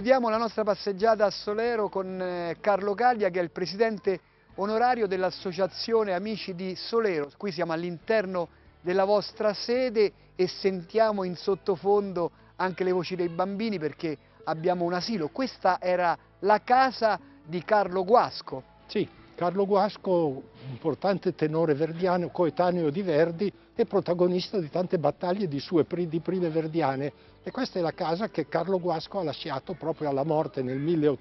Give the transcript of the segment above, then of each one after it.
Chiudiamo la nostra passeggiata a Solero con Carlo Caglia, che è il presidente onorario dell'Associazione Amici di Solero. Qui siamo all'interno della vostra sede e sentiamo in sottofondo anche le voci dei bambini perché abbiamo un asilo. Questa era la casa di Carlo Guasco. Sì, Carlo Guasco, importante tenore verdiano, coetaneo di Verdi e protagonista di tante battaglie di prime verdiane. E questa è la casa che Carlo Guasco ha lasciato proprio alla morte nel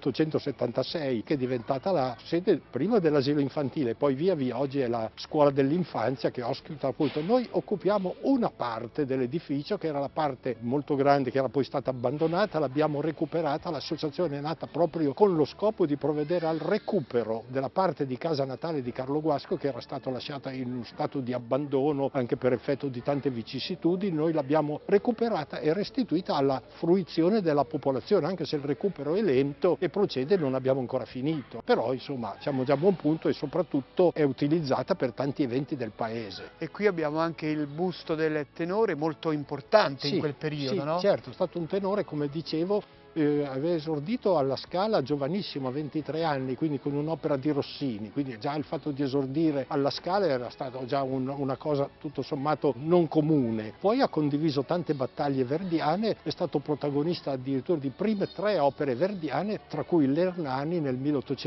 1876, che è diventata la sede prima dell'asilo infantile, poi via via oggi è la scuola dell'infanzia che ospita appunto. Noi occupiamo una parte dell'edificio, che era la parte molto grande che era poi stata abbandonata, l'abbiamo recuperata, l'associazione è nata proprio con lo scopo di provvedere al recupero della parte di casa natale di Carlo Guasco che era stata lasciata in uno stato di abbandono anche per effetto di tante vicissitudini. Noi l'abbiamo recuperata e restituita alla fruizione della popolazione, anche se il recupero è lento e procede, non abbiamo ancora finito, però insomma siamo già a buon punto e soprattutto è utilizzata per tanti eventi del paese. E qui abbiamo anche il busto del tenore, molto importante in quel periodo, sì, no? Certo, è stato un tenore, come dicevo, aveva esordito alla Scala giovanissimo, a 23 anni, quindi con un'opera di Rossini, quindi già il fatto di esordire alla Scala era stato già una cosa tutto sommato non comune. Poi ha condiviso tante battaglie verdiane, è stato protagonista addirittura di prime 3 opere verdiane, tra cui l'Ernani nel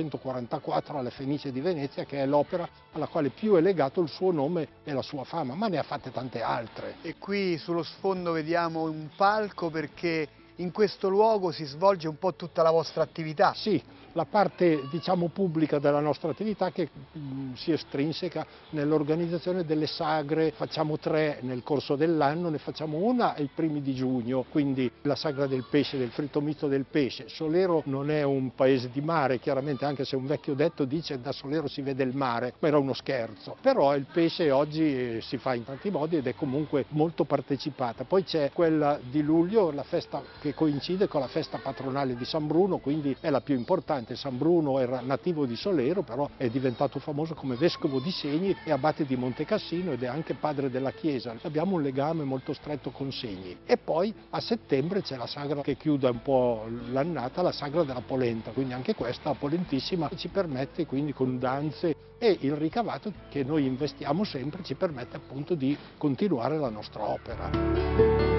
1844 alla Fenice di Venezia, che è l'opera alla quale più è legato il suo nome e la sua fama, ma ne ha fatte tante altre. E qui sullo sfondo vediamo un palco perché in questo luogo si svolge un po' tutta la vostra attività. Sì, la parte diciamo pubblica della nostra attività che si estrinseca nell'organizzazione delle sagre. Facciamo 3 nel corso dell'anno, ne facciamo una ai primi di giugno, quindi la sagra del pesce, del fritto misto del pesce. Solero non è un paese di mare, chiaramente, anche se un vecchio detto dice da Solero si vede il mare, ma era uno scherzo. Però il pesce oggi si fa in tanti modi ed è comunque molto partecipata. Poi c'è quella di luglio, la festa che coincide con la festa patronale di San Bruno, quindi è la più importante. San Bruno era nativo di Solero, però è diventato famoso come vescovo di Segni e abate di Montecassino ed è anche padre della chiesa. Abbiamo un legame molto stretto con Segni. E poi a settembre c'è la sagra che chiude un po' l'annata, la sagra della polenta, quindi anche questa polentissima ci permette quindi con danze e il ricavato che noi investiamo sempre ci permette appunto di continuare la nostra opera.